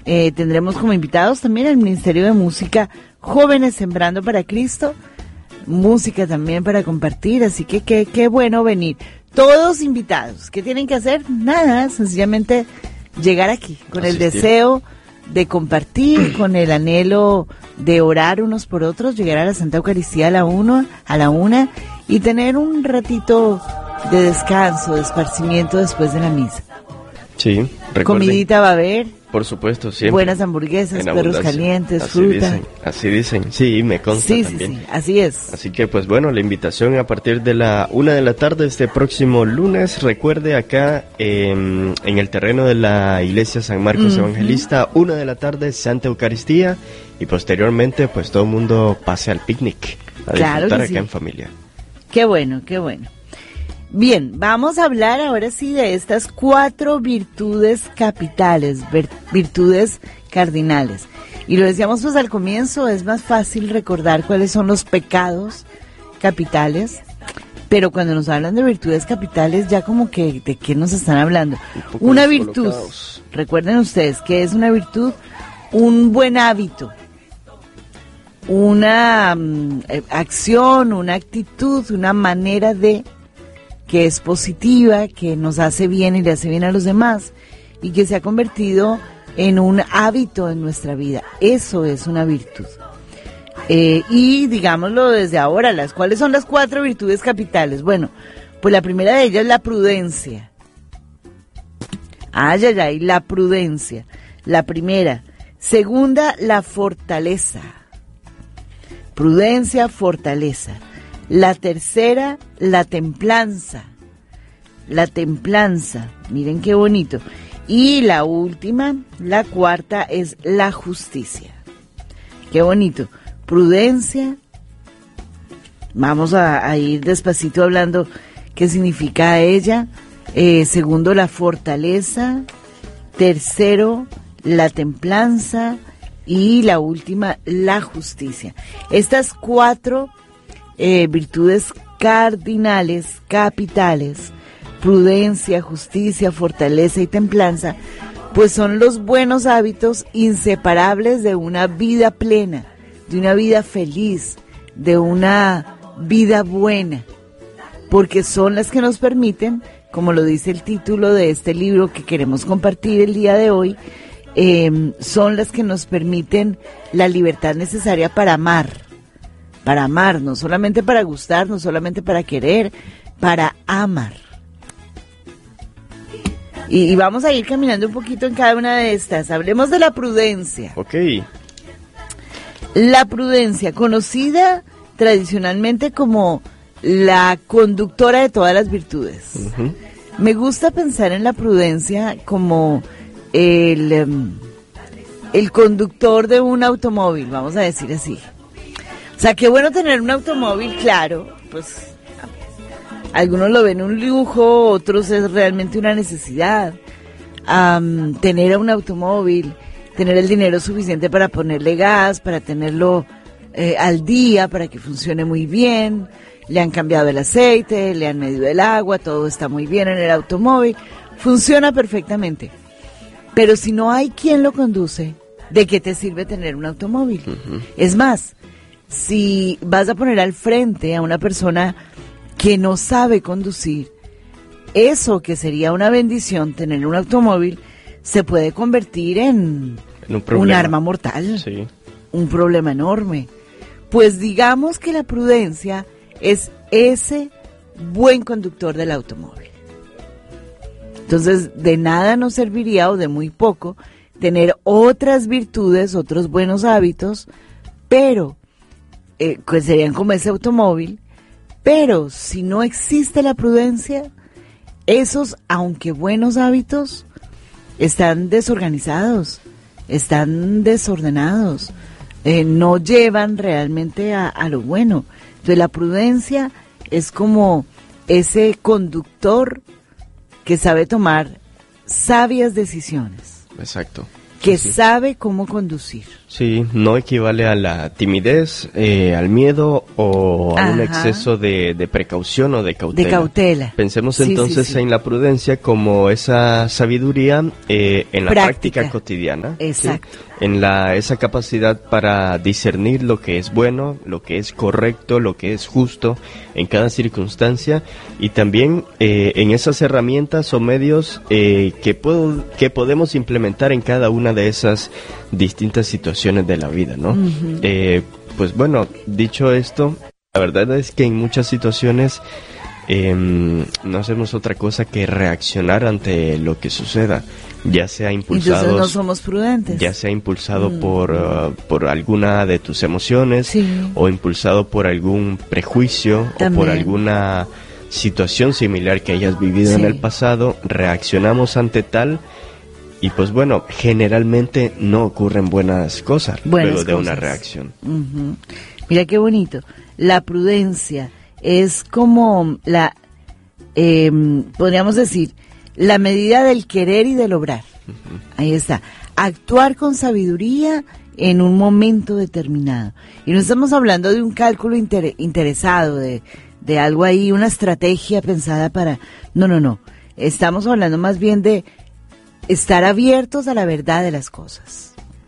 Tendremos como invitados también al Ministerio de Música Jóvenes Sembrando para Cristo, música también para compartir, así que qué bueno venir. Todos invitados. ¿Qué tienen que hacer? Nada, sencillamente llegar aquí con el deseo de compartir, con el anhelo de orar unos por otros, llegar a la Santa Eucaristía a la una y tener un ratito de descanso, de esparcimiento después de la misa. Sí, recuerden. Comidita va a haber. Por supuesto, siempre. Buenas hamburguesas, perros calientes, fruta. Así dicen, sí, me consta también. Sí, así es. Así que pues bueno, la invitación a partir de la 1 de la tarde este próximo lunes, recuerde acá en el terreno de la Iglesia San Marcos Evangelista, 1 de la tarde, Santa Eucaristía, y posteriormente pues todo el mundo pase al picnic, a disfrutar acá en familia. Qué bueno, qué bueno. Bien, vamos a hablar ahora sí de estas 4 virtudes capitales, virtudes cardinales. Y lo decíamos pues al comienzo, es más fácil recordar cuáles son los pecados capitales, pero cuando nos hablan de virtudes capitales ya como que de qué nos están hablando. Una virtud, recuerden ustedes, ¿qué es una virtud? Un buen hábito, una acción, una actitud, una manera de que es positiva, que nos hace bien y le hace bien a los demás y que se ha convertido en un hábito en nuestra vida. Eso es una virtud. Y digámoslo desde ahora, ¿cuáles son las 4 virtudes capitales? Bueno, pues la primera de ellas es la prudencia. La prudencia. La primera. Segunda, la fortaleza. Prudencia, fortaleza. La tercera, la templanza. La templanza, miren qué bonito. Y la última, la cuarta, es la justicia. Qué bonito. Prudencia. Vamos a ir despacito hablando qué significa ella. Segundo, la fortaleza. Tercero, la templanza. Y la última, la justicia. Estas 4 virtudes cardinales, capitales, prudencia, justicia, fortaleza y templanza, pues son los buenos hábitos inseparables de una vida plena, de una vida feliz, de una vida buena, porque son las que nos permiten, como lo dice el título de este libro que queremos compartir el día de hoy, son las que nos permiten la libertad necesaria para amar, no solamente para gustar, no solamente para querer, para amar. Y vamos a ir caminando un poquito en cada una de estas. Hablemos de la prudencia. Ok. La prudencia, conocida tradicionalmente como la conductora de todas las virtudes. Me gusta pensar en la prudencia como el conductor de un automóvil, vamos a decir así. O sea, qué bueno tener un automóvil, claro, pues algunos lo ven un lujo, otros es realmente una necesidad. Tener un automóvil, tener el dinero suficiente para ponerle gas, para tenerlo al día, para que funcione muy bien. Le han cambiado el aceite, le han medido el agua, todo está muy bien en el automóvil, funciona perfectamente. Pero si no hay quien lo conduce, ¿de qué te sirve tener un automóvil? Es más, si vas a poner al frente a una persona que no sabe conducir, eso que sería una bendición, tener un automóvil, se puede convertir en un arma mortal, sí. Un problema enorme. Pues digamos que la prudencia es ese buen conductor del automóvil. Entonces, de nada nos serviría, o de muy poco, tener otras virtudes, otros buenos hábitos, pero que serían como ese automóvil, pero si no existe la prudencia, esos, aunque buenos hábitos, están desorganizados, están desordenados, no llevan realmente a lo bueno. Entonces la prudencia es como ese conductor que sabe tomar sabias decisiones. Exacto. Que sabe cómo conducir. Sí, no equivale a la timidez, al miedo o a un exceso de precaución o de cautela. De cautela. Pensemos entonces en la prudencia como esa sabiduría en la práctica cotidiana. Exacto. ¿Sí? En esa capacidad para discernir lo que es bueno, lo que es correcto, lo que es justo en cada circunstancia, y también en esas herramientas o medios que podemos implementar en cada una de esas distintas situaciones de la vida, ¿no? Uh-huh. Pues bueno, dicho esto, la verdad es que en muchas situaciones no hacemos otra cosa que reaccionar ante lo que suceda, ya sea impulsados. Entonces no somos prudentes. Ya sea impulsado por alguna de tus emociones, sí, o impulsado por algún prejuicio también, o por alguna situación similar que hayas vivido en el pasado, reaccionamos ante tal. Y pues bueno, generalmente no ocurren buenas cosas luego de una reacción. Uh-huh. Mira qué bonito. La prudencia es como podríamos decir, la medida del querer y del obrar. Uh-huh. Ahí está. Actuar con sabiduría en un momento determinado. Y no estamos hablando de un cálculo interesado, de algo ahí, una estrategia pensada para... No. Estamos hablando más bien de estar abiertos a la verdad de las cosas.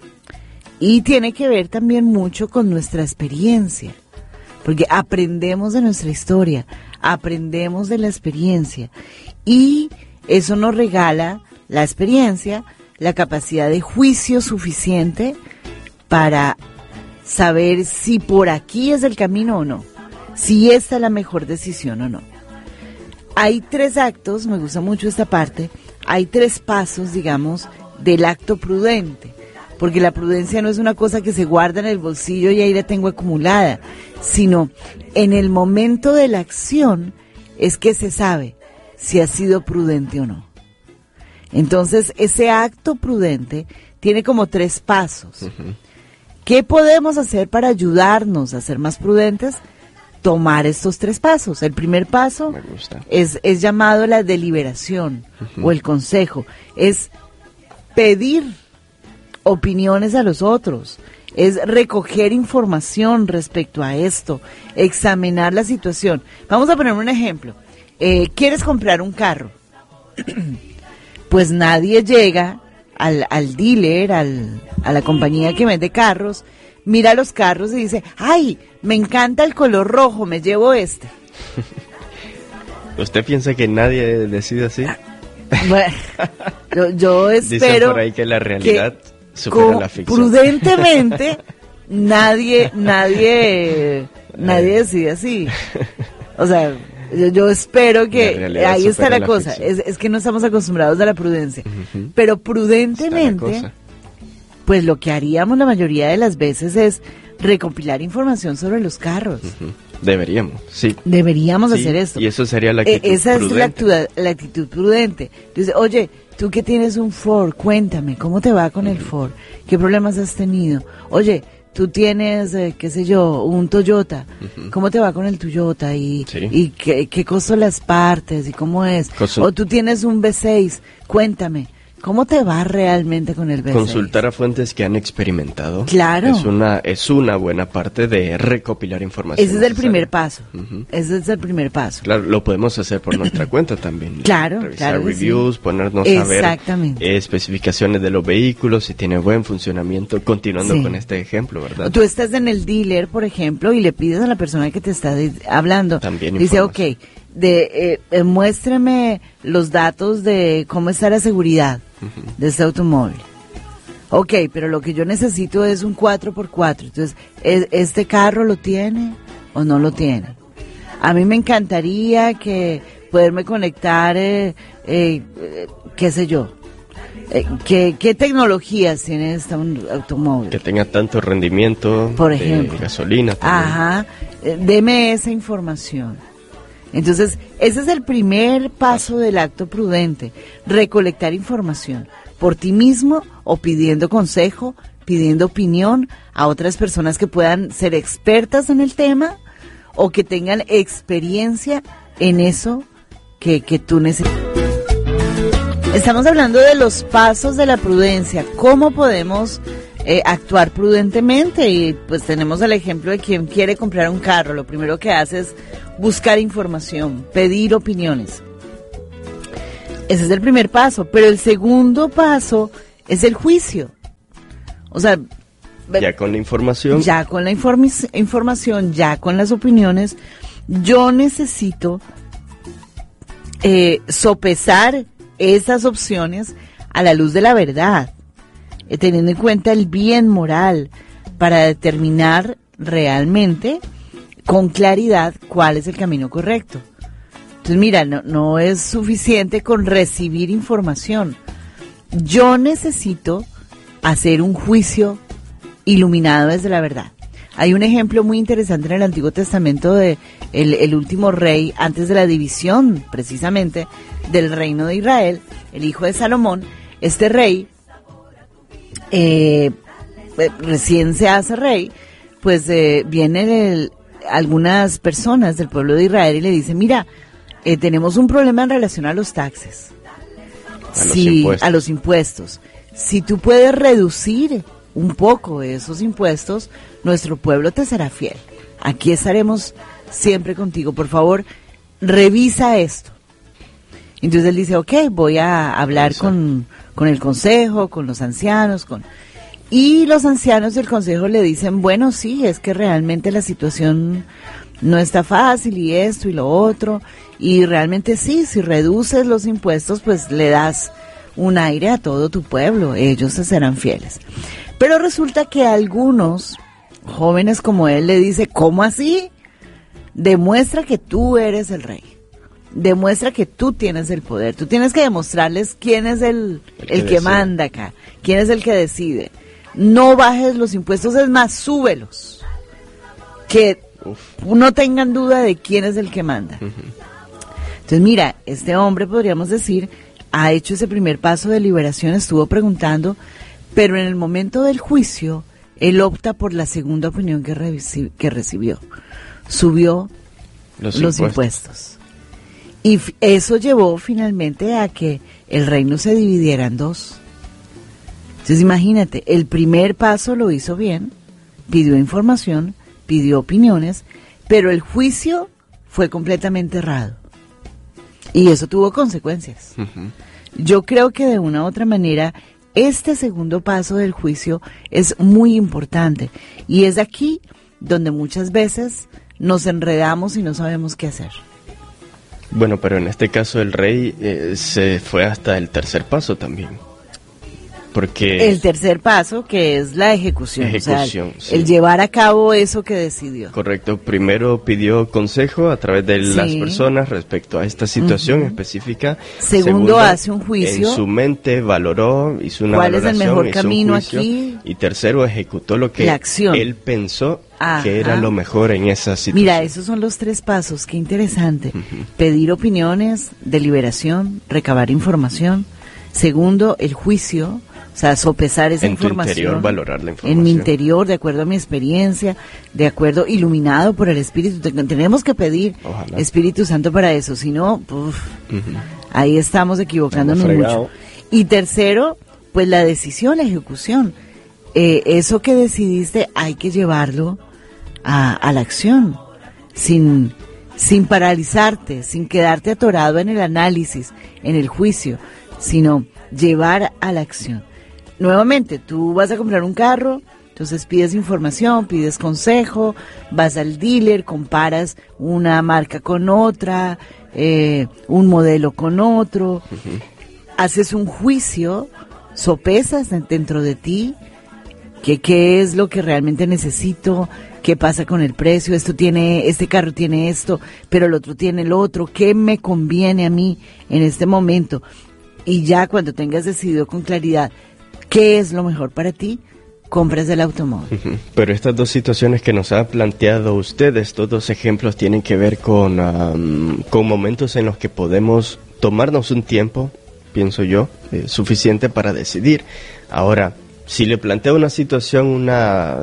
Y tiene que ver también mucho con nuestra experiencia, porque aprendemos de nuestra historia, aprendemos de la experiencia, y eso nos regala la experiencia, la capacidad de juicio suficiente para saber si por aquí es el camino o no, si esta es la mejor decisión o no. Hay 3 actos, me gusta mucho esta parte. Hay 3 pasos, digamos, del acto prudente, porque la prudencia no es una cosa que se guarda en el bolsillo y ahí la tengo acumulada, sino en el momento de la acción es que se sabe si ha sido prudente o no. Entonces, ese acto prudente tiene como 3 pasos. Uh-huh. ¿Qué podemos hacer para ayudarnos a ser más prudentes? Tomar estos 3 pasos. El primer paso es llamado la deliberación, uh-huh, o el consejo. Es pedir opiniones a los otros. Es recoger información respecto a esto. Examinar la situación. Vamos a poner un ejemplo. ¿Quieres comprar un carro? Pues nadie llega al dealer, a la compañía que vende carros, mira los carros y dice, ¡ay, me encanta el color rojo, me llevo este! ¿Usted piensa que nadie decide así? Bueno, yo espero... Dicen por ahí que la realidad supera la ficción. Prudentemente, nadie decide así. O sea, yo espero que... Ahí está la cosa, es que no estamos acostumbrados a la prudencia. Uh-huh. Pero prudentemente... Pues lo que haríamos la mayoría de las veces es recopilar información sobre los carros. Uh-huh. Deberíamos, sí. Deberíamos hacer esto. Y eso sería la actitud esa prudente. Es la actitud prudente. Entonces, oye, tú que tienes un Ford, cuéntame, ¿cómo te va con el Ford? ¿Qué problemas has tenido? Oye, tú tienes, qué sé yo, un Toyota. Uh-huh. ¿Cómo te va con el Toyota? Y qué costan las partes y cómo es. O tú tienes un V6, cuéntame. ¿Cómo te va realmente con el B6? Consultar a fuentes que han experimentado. Claro. Es una buena parte de recopilar información. Ese es el primer paso. Uh-huh. Ese es el primer paso. Claro, lo podemos hacer por nuestra cuenta también. Claro, revisar reviews, ponernos a ver especificaciones de los vehículos, si tiene buen funcionamiento, continuando con este ejemplo, ¿verdad? Tú estás en el dealer, por ejemplo, y le pides a la persona que te está hablando. También dice, ok, muéstrame los datos de cómo está la seguridad de este automóvil. Ok, pero lo que yo necesito es un 4x4. Entonces, ¿este carro lo tiene o no lo tiene? A mí me encantaría que poderme conectar, qué sé yo, ¿qué tecnologías tiene este automóvil? Que tenga tanto rendimiento, por ejemplo, de gasolina también. Ajá, deme esa información. Entonces, ese es el primer paso del acto prudente, recolectar información por ti mismo o pidiendo consejo, pidiendo opinión a otras personas que puedan ser expertas en el tema o que tengan experiencia en eso que tú necesitas. Estamos hablando de los pasos de la prudencia, cómo podemos actuar prudentemente. Y pues tenemos el ejemplo de quien quiere comprar un carro, lo primero que hace es buscar información, pedir opiniones. Ese es el primer paso, pero el segundo paso es el juicio. O sea, ya con la información. Ya con la información, ya con las opiniones, yo necesito sopesar esas opciones a la luz de la verdad, teniendo en cuenta el bien moral, para determinar realmente con claridad cuál es el camino correcto. Entonces, mira, no es suficiente con recibir información. Yo necesito hacer un juicio iluminado desde la verdad. Hay un ejemplo muy interesante en el Antiguo Testamento de el último rey, antes de la división, precisamente, del reino de Israel, el hijo de Salomón. Este rey, recién se hace rey, pues vienen algunas personas del pueblo de Israel y le dicen, mira, tenemos un problema en relación a los taxes, a los impuestos. Si tú puedes reducir un poco de esos impuestos, nuestro pueblo te será fiel. Aquí estaremos siempre contigo. Por favor, revisa esto. Entonces él dice, ok, voy a hablar con el consejo, con los ancianos, y los ancianos del consejo le dicen, bueno, sí, es que realmente la situación no está fácil y esto y lo otro, y realmente sí, si reduces los impuestos, pues le das un aire a todo tu pueblo, ellos se serán fieles. Pero resulta que algunos jóvenes como él le dice, ¿cómo así? Demuestra que tú eres el rey, demuestra que tú tienes el poder, tú tienes que demostrarles quién es el que manda acá, quién es el que decide. No bajes los impuestos, es más, súbelos, que no tengan duda de quién es el que manda. Entonces mira, este hombre, podríamos decir, ha hecho ese primer paso de liberación, estuvo preguntando, pero en el momento del juicio, él opta por la segunda opinión que recibió. Subió los impuestos. Y eso llevó finalmente a que el reino se dividiera en dos. Entonces imagínate, el primer paso lo hizo bien, pidió información, pidió opiniones, pero el juicio fue completamente errado. Y eso tuvo consecuencias. Yo creo que de una u otra manera, este segundo paso del juicio es muy importante. Y es aquí donde muchas veces nos enredamos y no sabemos qué hacer. Bueno, pero en este caso el rey se fue hasta el tercer paso también. Porque el tercer paso, que es la ejecución, o sea, sí. El llevar a cabo eso que decidió. Correcto, primero pidió consejo a través de las personas respecto a esta situación específica. Segundo, hace un juicio. En su mente valoró, hizo una valoración. ¿Cuál es el mejor camino aquí? Y tercero, ejecutó lo que él pensó que era lo mejor en esa situación. Mira, esos son los tres pasos, qué interesante. Pedir opiniones, deliberación, recabar información. Segundo, el juicio. O sea, sopesar esa información. En tu interior, valorar la información. En mi interior, de acuerdo a mi experiencia, de acuerdo, iluminado por el Espíritu. Tenemos que pedir Espíritu Santo para eso, si no, ahí estamos equivocándonos mucho. Y tercero, pues la decisión, la ejecución. Eso que decidiste hay que llevarlo a la acción, sin paralizarte, sin quedarte atorado en el análisis, en el juicio, sino llevar a la acción. Nuevamente, tú vas a comprar un carro, entonces pides información, pides consejo, vas al dealer, comparas una marca con otra, un modelo con otro, haces un juicio, sopesas dentro de ti, qué es lo que realmente necesito, qué pasa con el precio, este carro tiene esto, pero el otro tiene el otro, qué me conviene a mí en este momento. Y ya cuando tengas decidido con claridad qué es lo mejor para ti, compras el automóvil. Pero estas dos situaciones que nos ha planteado usted, estos dos ejemplos tienen que ver con momentos en los que podemos tomarnos un tiempo, pienso yo, suficiente para decidir. Ahora, si le planteo una situación, una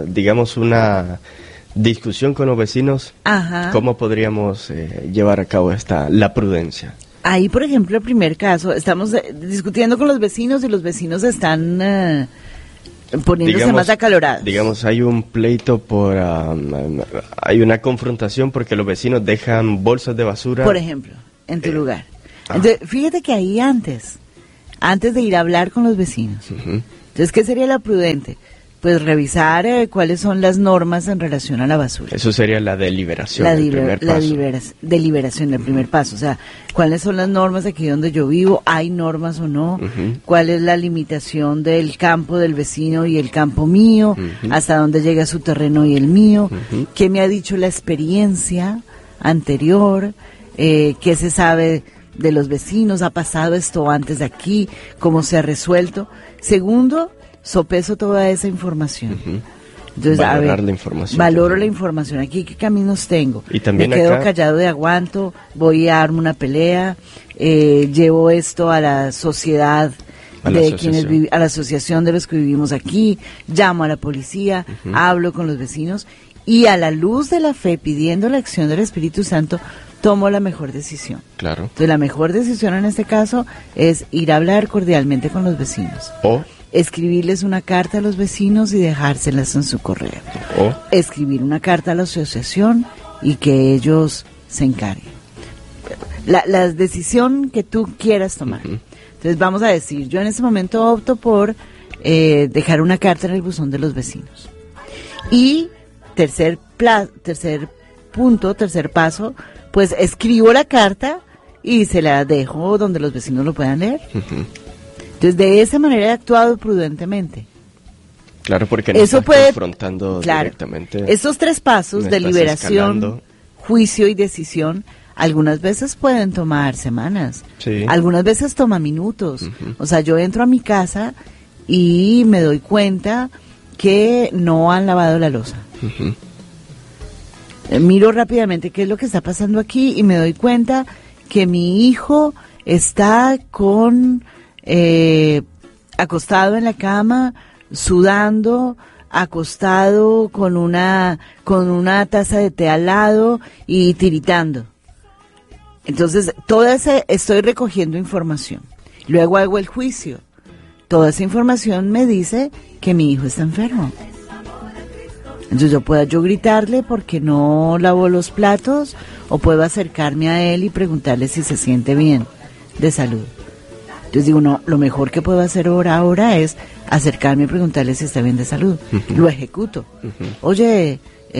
discusión con los vecinos, ¿cómo podríamos llevar a cabo la prudencia? Ahí, por ejemplo, el primer caso, estamos discutiendo con los vecinos y los vecinos están poniéndose más acalorados. Digamos, hay un pleito hay una confrontación porque los vecinos dejan bolsas de basura. Por ejemplo, en tu lugar. Entonces, fíjate que ahí antes de ir a hablar con los vecinos, entonces, ¿qué sería lo prudente? Pues revisar cuáles son las normas en relación a la basura. Eso sería la deliberación, el primer paso. Deliberación, el primer paso. O sea, ¿cuáles son las normas aquí donde yo vivo? ¿Hay normas o no? ¿Cuál es la limitación del campo del vecino y el campo mío? ¿Hasta dónde llega su terreno y el mío? ¿Qué me ha dicho la experiencia anterior? ¿Qué se sabe de los vecinos? ¿Ha pasado esto antes de aquí? ¿Cómo se ha resuelto? Segundo, sopeso toda esa información. Entonces, valorar la información. Valoro también. la información. Aquí, ¿qué caminos tengo? Y también me quedo acá, callado de aguanto, voy a darme una pelea, llevo esto a la sociedad a la asociación de los que vivimos aquí, llamo a la policía, hablo con los vecinos y a la luz de la fe, pidiendo la acción del Espíritu Santo, tomo la mejor decisión. Claro. Entonces, la mejor decisión en este caso es ir a hablar cordialmente con los vecinos. O escribirles una carta a los vecinos y dejárselas en su correo. O escribir una carta a la asociación y que ellos se encarguen. La decisión que tú quieras tomar. Entonces vamos a decir, yo en este momento opto por dejar una carta en el buzón de los vecinos. Y tercer paso, pues escribo la carta y se la dejo donde los vecinos lo puedan leer. Entonces, de esa manera he actuado prudentemente. Claro, porque no estás confrontando directamente. Esos 3 pasos, deliberación, juicio y decisión, algunas veces pueden tomar semanas, algunas veces toma minutos. O sea, yo entro a mi casa y me doy cuenta que no han lavado la loza. Miro rápidamente qué es lo que está pasando aquí y me doy cuenta que mi hijo está acostado en la cama, sudando, acostado con una taza de té al lado y tiritando. Entonces, estoy recogiendo información. Luego hago el juicio. Toda esa información me dice que mi hijo está enfermo. Entonces yo gritarle porque no lavó los platos, o puedo acercarme a él y preguntarle si se siente bien de salud. Entonces digo, no, lo mejor que puedo hacer ahora es acercarme y preguntarle si está bien de salud. Lo ejecuto. Oye,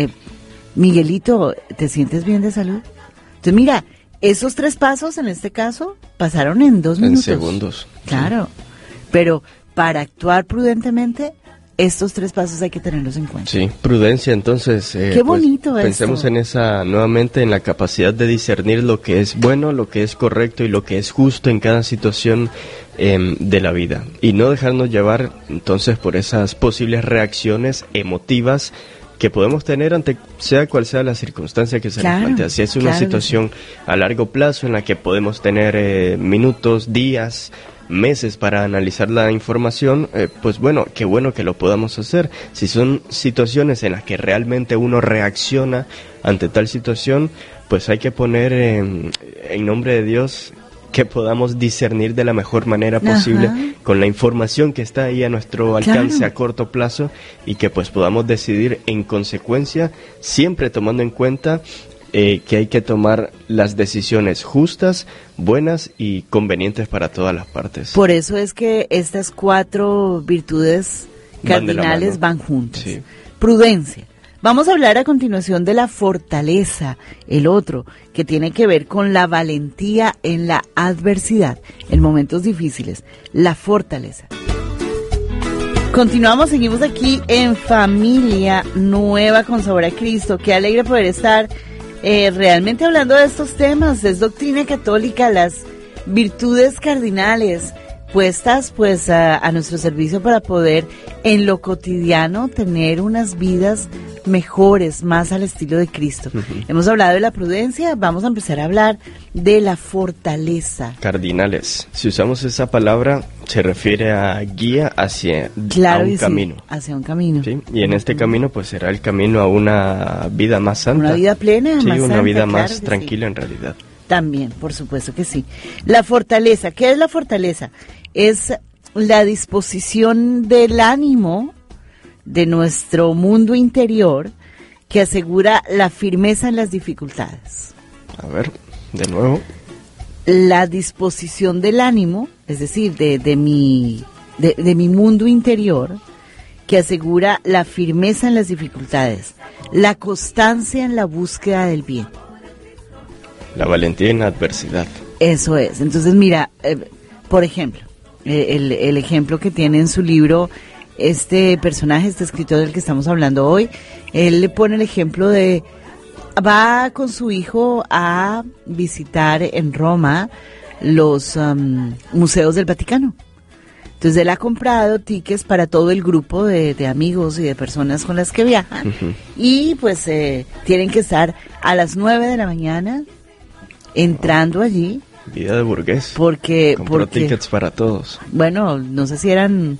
Miguelito, ¿te sientes bien de salud? Entonces mira, esos 3 pasos en este caso pasaron en 2 minutos. En segundos. Claro, pero para actuar prudentemente, estos 3 pasos hay que tenerlos en cuenta. Sí, prudencia, entonces. Qué bonito pues, pensemos en nuevamente en la capacidad de discernir lo que es bueno, lo que es correcto y lo que es justo en cada situación de la vida. Y no dejarnos llevar entonces por esas posibles reacciones emotivas que podemos tener ante sea cual sea la circunstancia que se nos plantea. Si es una situación a largo plazo en la que podemos tener minutos, días, meses para analizar la información, pues bueno que lo podamos hacer. Si son situaciones en las que realmente uno reacciona ante tal situación, pues hay que poner en nombre de Dios que podamos discernir de la mejor manera posible con la información que está ahí a nuestro alcance a corto plazo, y que pues podamos decidir en consecuencia, siempre tomando en cuenta que hay que tomar las decisiones justas, buenas y convenientes para todas las partes. Por eso es que estas 4 virtudes cardinales van juntas. Sí. Prudencia. Vamos a hablar a continuación de la fortaleza, el otro, que tiene que ver con la valentía en la adversidad, en momentos difíciles, la fortaleza. Continuamos, seguimos aquí en Familia Nueva con Sabor a Cristo. Qué alegre poder estar realmente hablando de estos temas. Es doctrina católica, las virtudes cardinales puestas pues a nuestro servicio para poder en lo cotidiano tener unas vidas mejores, más al estilo de Cristo. Hemos hablado de la prudencia, vamos a empezar a hablar de la fortaleza. Cardinales, si usamos esa palabra, se refiere a guía hacia un camino. Hacia un camino. ¿Sí? Y en este camino pues será el camino a una vida más santa. Una vida plena, sí, más una santa, vida claro más tranquila en realidad. También, por supuesto que sí. La fortaleza, ¿qué es la fortaleza? Es la disposición del ánimo de nuestro mundo interior que asegura la firmeza en las dificultades. A ver, de nuevo. La disposición del ánimo, es decir, de mi mundo interior, que asegura la firmeza en las dificultades, la constancia en la búsqueda del bien. La valentía en la adversidad. Eso es. Entonces, mira, por ejemplo, el ejemplo que tiene en su libro este personaje, este escritor del que estamos hablando hoy, él le pone el ejemplo de, va con su hijo a visitar en Roma los museos del Vaticano. Entonces él ha comprado tickets para todo el grupo de amigos y de personas con las que viajan. Uh-huh. Y pues tienen que estar a las 9 de la mañana entrando allí. Vida de burgués. Porque tickets para todos. Bueno, no sé si eran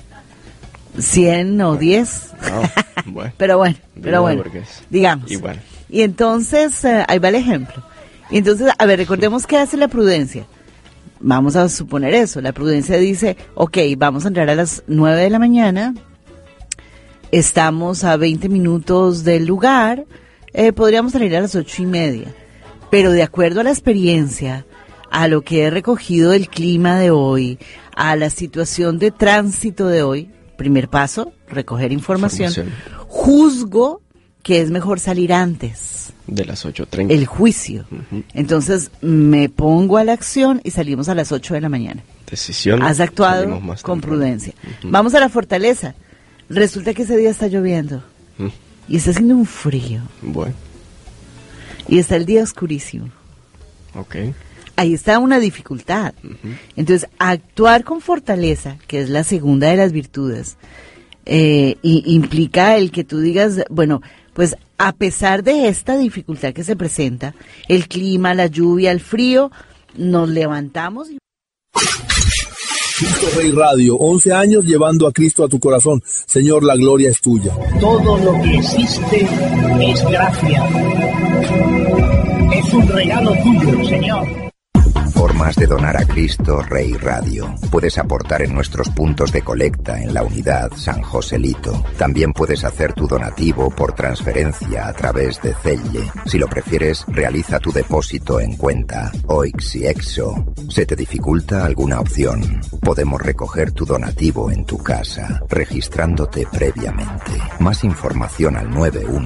100 o 10. No, bueno. pero bueno, digamos. Igual. Y entonces, ahí va el ejemplo. Y entonces, a ver, recordemos qué hace la prudencia. Vamos a suponer eso. La prudencia dice, ok, vamos a entrar a las 9 de la mañana. Estamos a 20 minutos del lugar. Podríamos salir a las 8:30. Pero de acuerdo a la experiencia, a lo que he recogido del clima de hoy, a la situación de tránsito de hoy, primer paso, recoger información. Juzgo que es mejor salir antes. De las 8:30. El juicio. Uh-huh. Entonces me pongo a la acción y salimos a las 8 de la mañana. Decisión. Has actuado con prudencia. Uh-huh. Vamos a la fortaleza. Resulta que ese día está lloviendo. Uh-huh. Y está haciendo un frío. Bueno. Y está el día oscurísimo. Ok. Ahí está una dificultad. Uh-huh. Entonces, actuar con fortaleza, que es la segunda de las virtudes, implica el que tú digas, bueno, pues a pesar de esta dificultad que se presenta, el clima, la lluvia, el frío, nos levantamos y... Cristo Rey Radio, 11 años llevando a Cristo a tu corazón. Señor, la gloria es tuya. Todo lo que existe es gracia. Es un regalo tuyo, Señor. Formas de donar a Cristo Rey Radio. Puedes aportar en nuestros puntos de colecta en la unidad San Joselito. También puedes hacer tu donativo por transferencia a través de Zelle. Si lo prefieres, realiza tu depósito en cuenta OIX y EXO. ¿Se te dificulta alguna opción? Podemos recoger tu donativo en tu casa, registrándote previamente. Más información al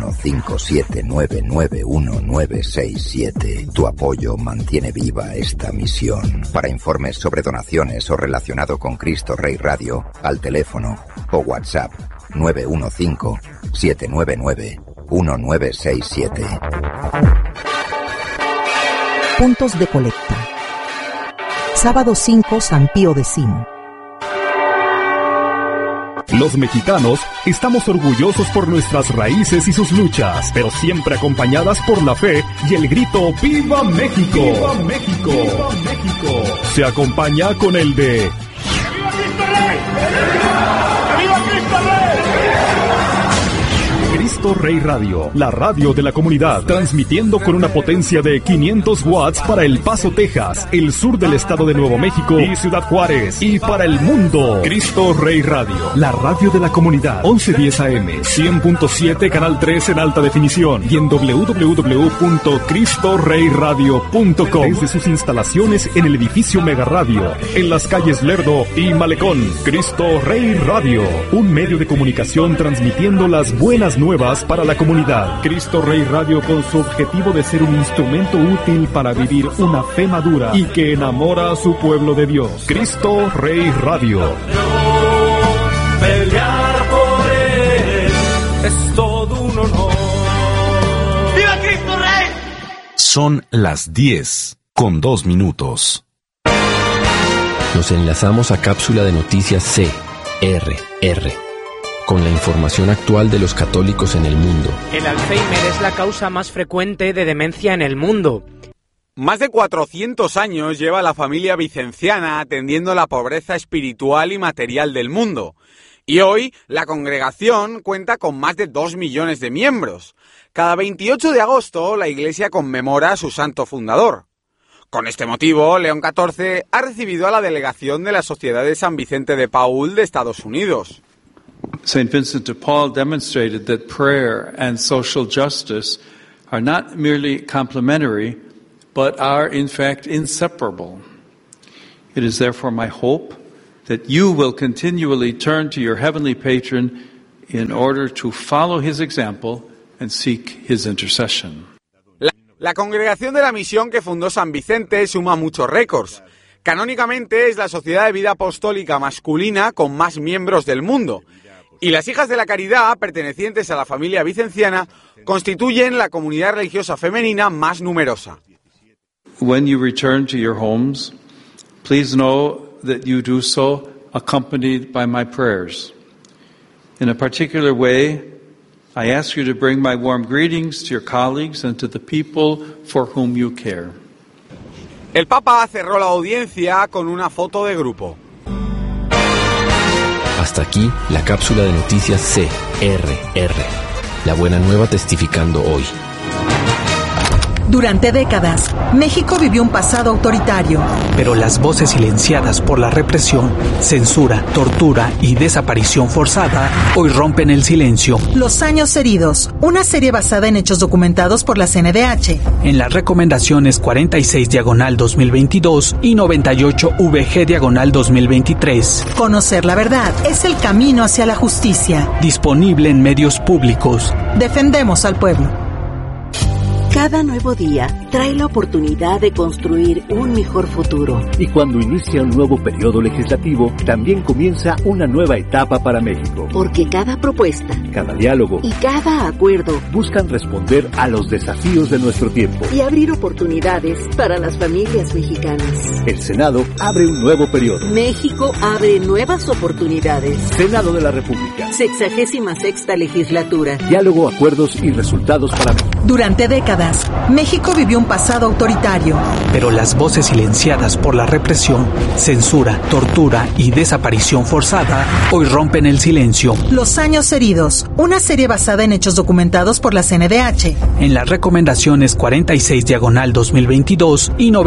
915799197. Tu apoyo mantiene viva esta misión. Para informes sobre donaciones o relacionado con Cristo Rey Radio, al teléfono o WhatsApp 915-799-1967. Puntos de colecta. Sábado 5, San Pío X. Los mexicanos estamos orgullosos por nuestras raíces y sus luchas, pero siempre acompañadas por la fe y el grito ¡Viva México! ¡Viva México! ¡Viva México! Se acompaña con el de ¡Viva Cristo Rey! ¡Viva Cristo Rey! Cristo Rey Radio, la radio de la comunidad, transmitiendo con una potencia de 500 watts para El Paso, Texas, el sur del estado de Nuevo México y Ciudad Juárez, y para el mundo. Cristo Rey Radio, la radio de la comunidad, 1110 AM, 100.7, canal 3 en alta definición, y en www.cristorreyradio.com, desde sus instalaciones en el edificio Mega Radio, en las calles Lerdo y Malecón. Cristo Rey Radio, un medio de comunicación transmitiendo las buenas nuevas para la comunidad. Cristo Rey Radio, con su objetivo de ser un instrumento útil para vivir una fe madura y que enamora a su pueblo de Dios. Cristo Rey Radio. Pelear por él es todo un honor. ¡Viva Cristo Rey! Son las 10:02. Nos enlazamos a cápsula de noticias CRR, con la información actual de los católicos en el mundo. El Alzheimer es la causa más frecuente de demencia en el mundo. Más de 400 años lleva la familia vicenciana atendiendo la pobreza espiritual y material del mundo. Y hoy la congregación cuenta con más de 2 millones de miembros. Cada 28 de agosto la Iglesia conmemora a su santo fundador. Con este motivo, León XIV ha recibido a la delegación de la Sociedad de San Vicente de Paúl de Estados Unidos. St. Vincent de Paul demonstrated that prayer and social justice are not merely complementary, but are in fact inseparable. It is therefore my hope that you will continually turn to your heavenly patron in order to follow his example and seek his intercession. La Congregación de la Misión que fundó San Vicente suma muchos récords. Canónicamente es la sociedad de vida apostólica masculina con más miembros del mundo. Y las Hijas de la Caridad, pertenecientes a la familia vicenciana, constituyen la comunidad religiosa femenina más numerosa. When you return to your homes, please know that you do so accompanied by my prayers. In a particular way, I ask you to bring my warm greetings to your colleagues and to the people for whom you care. El Papa cerró la audiencia con una foto de grupo. Hasta aquí la cápsula de noticias CRR. La buena nueva testificando hoy. Durante décadas, México vivió un pasado autoritario. Pero las voces silenciadas por la represión, censura, tortura y desaparición forzada hoy rompen el silencio. Los años heridos, una serie basada en hechos documentados por la CNDH. En las recomendaciones 46/2022 y 98VG/2023. Conocer la verdad es el camino hacia la justicia. Disponible en medios públicos. Defendemos al pueblo. Cada nuevo día trae la oportunidad de construir un mejor futuro. Y cuando inicia un nuevo periodo legislativo, también comienza una nueva etapa para México. Porque cada propuesta, cada diálogo y cada acuerdo buscan responder a los desafíos de nuestro tiempo y abrir oportunidades para las familias mexicanas. El Senado abre un nuevo periodo. México abre nuevas oportunidades. Senado de la República. 66ª legislatura. Diálogo, acuerdos y resultados para México. Durante décadas, México vivió un pasado autoritario. Pero las voces silenciadas por la represión, censura, tortura y desaparición forzada hoy rompen el silencio. Los años heridos, una serie basada en hechos documentados por la CNDH. En las recomendaciones 46/2022 y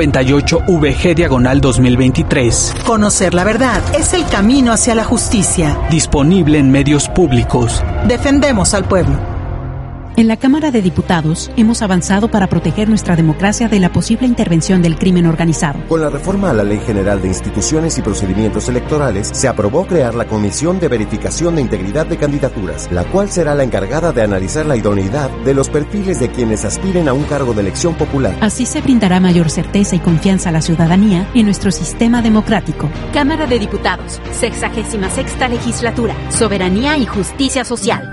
98VG/2023. Conocer la verdad es el camino hacia la justicia. Disponible en medios públicos. Defendemos al pueblo. En la Cámara de Diputados hemos avanzado para proteger nuestra democracia de la posible intervención del crimen organizado. Con la reforma a la Ley General de Instituciones y Procedimientos Electorales, se aprobó crear la Comisión de Verificación de Integridad de Candidaturas, la cual será la encargada de analizar la idoneidad de los perfiles de quienes aspiren a un cargo de elección popular. Así se brindará mayor certeza y confianza a la ciudadanía en nuestro sistema democrático. Cámara de Diputados, 66ª Legislatura, Soberanía y Justicia Social.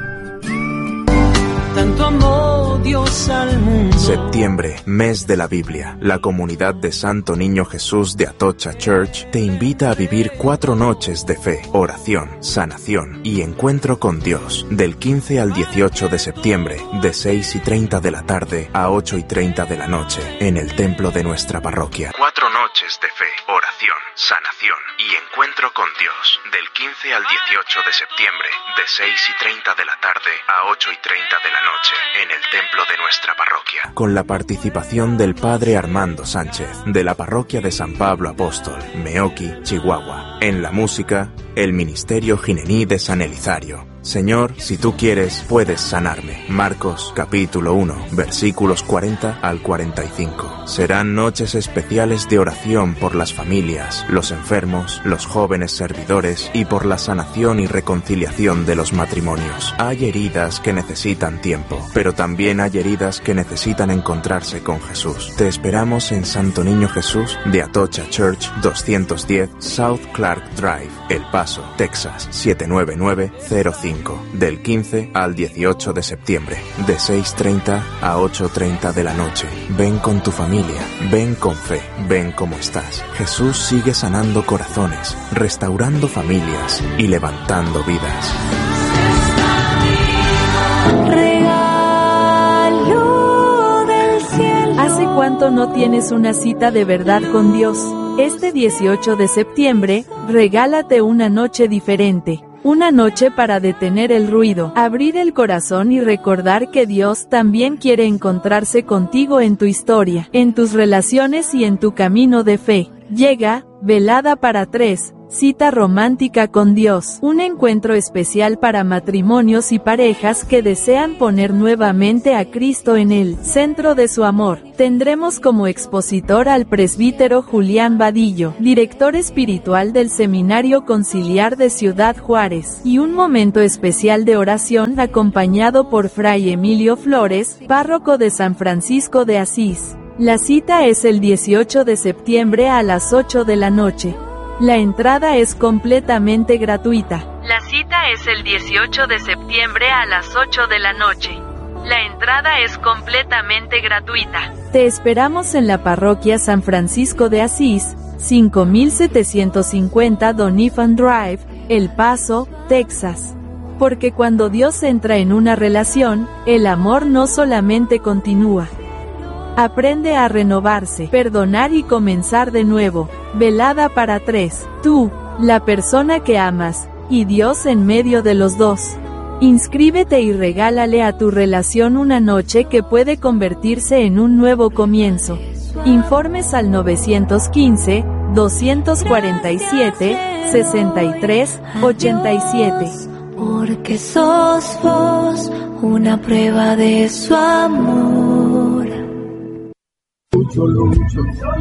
Tanto amó Dios al mundo. Septiembre, mes de la Biblia. La comunidad de Santo Niño Jesús de Atocha Church te invita a vivir 4 noches de fe, oración, sanación y encuentro con Dios. Del 15 al 18 de septiembre, de 6:30 de la tarde a 8:30 de la noche, en el templo de nuestra parroquia. 4 noches de fe, oración, sanación y encuentro con Dios. Del 15 al 18 de septiembre, de 6:30 de la tarde a 8:30 de la noche, en el templo de nuestra parroquia. Con la participación del Padre Armando Sánchez, de la parroquia de San Pablo Apóstol, Meoqui, Chihuahua. En la música, el Ministerio Ginení de San Elizario. Señor, si tú quieres, puedes sanarme. Marcos, capítulo 1, versículos 40 al 45. Serán noches especiales de oración por las familias, los enfermos, los jóvenes servidores y por la sanación y reconciliación de los matrimonios. Hay heridas que necesitan tiempo, pero también hay heridas que necesitan encontrarse con Jesús. Te esperamos en Santo Niño Jesús de Atocha Church, 210 South Clark Drive, El Paso, Texas, 79905. Del 15 al 18 de septiembre, de 6:30 a 8:30 de la noche. Ven con tu familia, ven con fe, ven como estás. Jesús sigue sanando corazones, restaurando familias y levantando vidas. Regalo del cielo. ¿Hace cuánto no tienes una cita de verdad con Dios? Este 18 de septiembre, regálate una noche diferente. Una noche para detener el ruido, abrir el corazón y recordar que Dios también quiere encontrarse contigo en tu historia, en tus relaciones y en tu camino de fe. Llega, Velada para 3, Cita romántica con Dios, un encuentro especial para matrimonios y parejas que desean poner nuevamente a Cristo en el centro de su amor. Tendremos como expositor al presbítero Julián Vadillo, director espiritual del Seminario Conciliar de Ciudad Juárez, y un momento especial de oración acompañado por Fray Emilio Flores, párroco de San Francisco de Asís. La cita es el 18 de septiembre a las 8 de la noche. La entrada es completamente gratuita. La cita es el 18 de septiembre a las 8 de la noche. La entrada es completamente gratuita. Te esperamos en la parroquia San Francisco de Asís, 5750 Doniphan Drive, El Paso, Texas. Porque cuando Dios entra en una relación, el amor no solamente continúa. Aprende a renovarse, perdonar y comenzar de nuevo. Velada para 3. Tú, la persona que amas, y Dios en medio de los dos. Inscríbete y regálale a tu relación una noche que puede convertirse en un nuevo comienzo. Informes al 915-247-63-87. Porque sos vos una prueba de su amor.